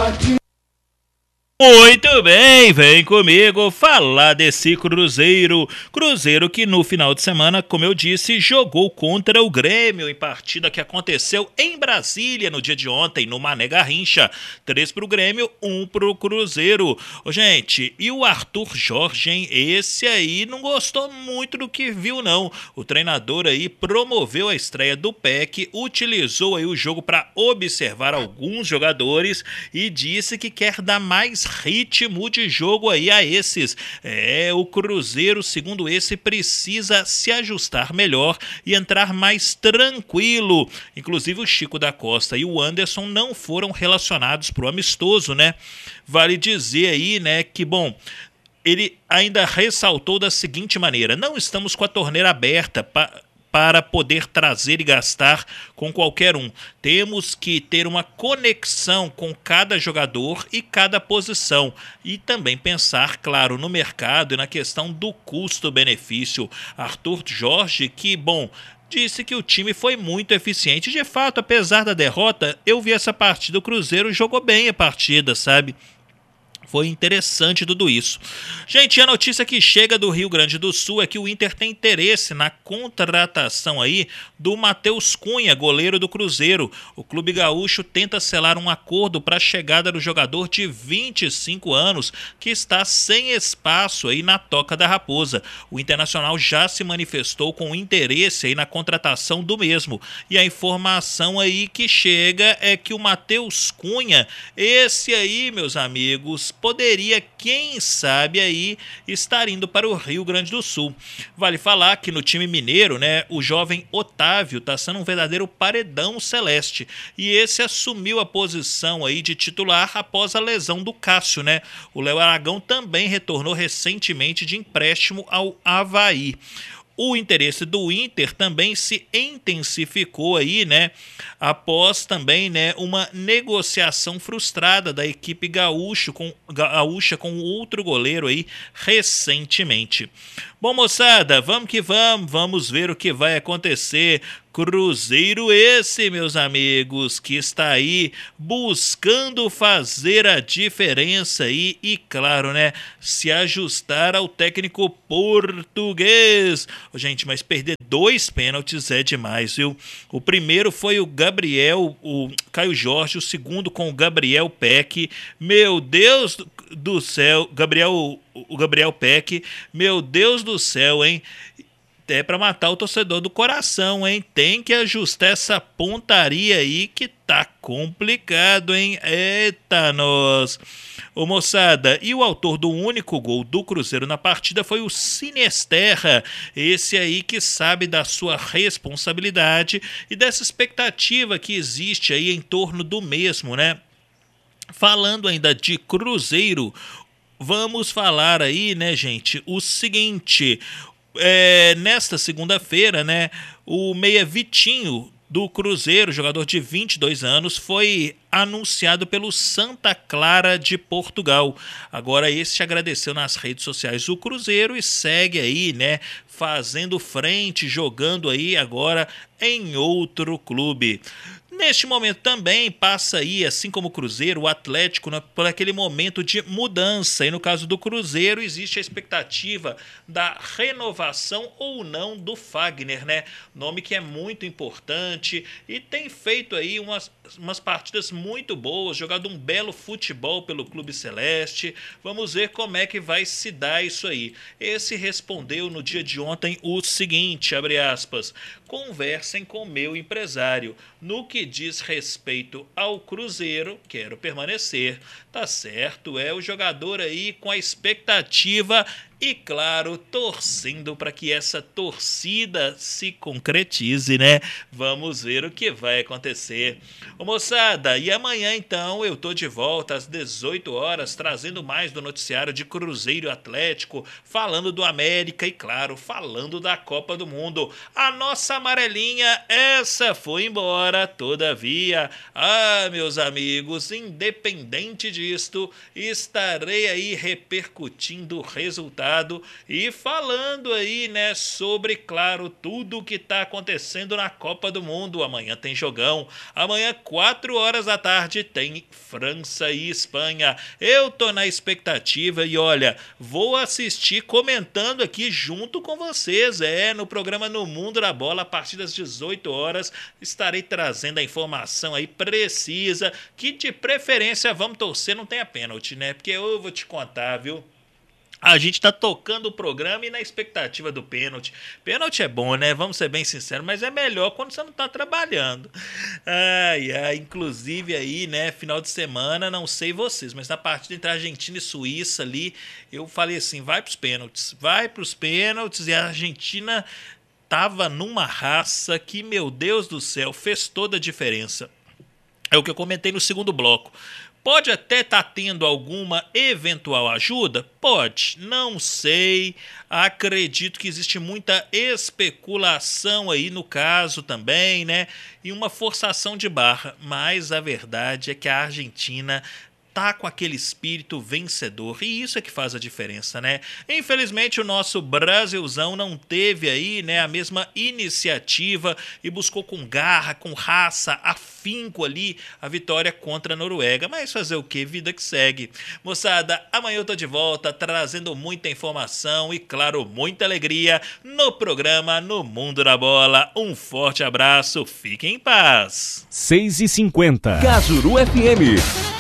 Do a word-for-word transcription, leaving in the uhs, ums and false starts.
Muito bem, vem comigo falar desse Cruzeiro. Cruzeiro que no final de semana, como eu disse, jogou contra o Grêmio em partida que aconteceu em Brasília no dia de ontem, no Mané Garrincha. Três pro Grêmio, um pro Cruzeiro. Ô, gente, e o Arthur Jorge, hein? Esse aí não gostou muito do que viu, não. O treinador aí promoveu a estreia do P E C, utilizou aí o jogo para observar alguns jogadores e disse que quer dar mais ritmo de jogo aí a esses. É, o Cruzeiro, segundo esse, precisa se ajustar melhor e entrar mais tranquilo. Inclusive o Chico da Costa e o Anderson não foram relacionados pro amistoso, né? Vale dizer aí, né, que bom, ele ainda ressaltou da seguinte maneira: não estamos com a torneira aberta para para poder trazer e gastar com qualquer um. Temos que ter uma conexão com cada jogador e cada posição. E também pensar, claro, no mercado e na questão do custo-benefício. Arthur Jorge, que, bom, disse que o time foi muito eficiente. De fato, apesar da derrota, eu vi essa partida. O Cruzeiro jogou bem a partida, sabe? Foi interessante tudo isso. Gente, a notícia que chega do Rio Grande do Sul é que o Inter tem interesse na contratação aí do Matheus Cunha, goleiro do Cruzeiro. O clube gaúcho tenta selar um acordo para a chegada do jogador de vinte e cinco anos, que está sem espaço aí na Toca da Raposa. O Internacional já se manifestou com interesse aí na contratação do mesmo. E a informação aí que chega é que o Matheus Cunha, esse aí, meus amigos, poderia, quem sabe aí, estar indo para o Rio Grande do Sul. Vale falar que no time mineiro, né, o jovem Otávio está sendo um verdadeiro paredão celeste. E esse assumiu a posição aí de titular após a lesão do Cássio, né? O Léo Aragão também retornou recentemente de empréstimo ao Avaí. O interesse do Inter também se intensificou aí, né, após também, né, uma negociação frustrada da equipe gaúcho com, gaúcha com outro goleiro aí recentemente. Bom, moçada, vamos que vamos, vamos ver o que vai acontecer. Cruzeiro esse, meus amigos, que está aí buscando fazer a diferença aí e, claro, né, se ajustar ao técnico português. Gente, mas perder dois pênaltis é demais, viu? O primeiro foi o Gabriel, o Caio Jorge, o segundo com o Gabriel Peck. Meu Deus do, do céu, Gabriel, o Gabriel Peck, meu Deus do céu, hein? É para matar o torcedor do coração, hein? Tem que ajustar essa pontaria aí que tá complicado, hein? Eita, nós! Ô, moçada, e o autor do único gol do Cruzeiro na partida foi o Sinisterra, esse aí que sabe da sua responsabilidade e dessa expectativa que existe aí em torno do mesmo, né? Falando ainda de Cruzeiro, vamos falar aí, né, gente, o seguinte... É, nesta segunda-feira, né, o meia Vitinho do Cruzeiro, jogador de vinte e dois anos, foi anunciado pelo Santa Clara de Portugal. Agora este agradeceu nas redes sociais o Cruzeiro e segue aí, né, fazendo frente, jogando aí agora em outro clube. Neste momento também passa aí, assim como o Cruzeiro, o Atlético, né, por aquele momento de mudança. E no caso do Cruzeiro existe a expectativa da renovação ou não do Fagner, né? Nome que é muito importante e tem feito aí umas, umas partidas muito boas, jogado um belo futebol pelo Clube Celeste. Vamos ver como é que vai se dar isso aí. Esse respondeu no dia de ontem o seguinte, abre aspas, conversem com meu empresário. No que diz respeito ao Cruzeiro, quero permanecer. Tá certo, é o jogador aí com a expectativa e, claro, torcendo para que essa torcida se concretize, né? Vamos ver o que vai acontecer. Ô, moçada, e amanhã, então, eu tô de volta às dezoito horas, trazendo mais do noticiário de Cruzeiro Atlético, falando do América e, claro, falando da Copa do Mundo. A nossa amarelinha, essa foi embora, todavia. Ah, meus amigos, independente disto, estarei aí repercutindo o resultado resultado e falando aí, né, sobre, claro, tudo o que está acontecendo na Copa do Mundo. Amanhã tem jogão, amanhã quatro horas da tarde tem França e Espanha. Eu tô na expectativa e olha, vou assistir comentando aqui junto com vocês, é, no programa No Mundo da Bola, a partir das dezoito horas, estarei trazendo a informação aí precisa, que de preferência vamos torcer, não tenha pênalti, né, porque eu vou te contar, viu? A gente tá tocando o programa e na expectativa do pênalti. Pênalti é bom, né? Vamos ser bem sinceros, mas é melhor quando você não tá trabalhando. Ai, ai, inclusive aí, né, final de semana, não sei vocês, mas na partida entre Argentina e Suíça ali, eu falei assim, vai pros pênaltis, vai pros pênaltis, e a Argentina tava numa raça que, meu Deus do céu, fez toda a diferença. É o que eu comentei no segundo bloco. Pode até estar tá tendo alguma eventual ajuda? Pode, não sei. Acredito que existe muita especulação aí no caso também, né? E uma forçação de barra. Mas a verdade é que a Argentina tá com aquele espírito vencedor, e isso é que faz a diferença, né? Infelizmente o nosso Brasilzão não teve aí, né, a mesma iniciativa e buscou com garra, com raça, afinco ali a vitória contra a Noruega, mas fazer o que? Vida que segue. Moçada, amanhã eu tô de volta trazendo muita informação e, claro, muita alegria no programa No Mundo da Bola. Um forte abraço, fiquem em paz. seis e cinquenta Cajuru F M.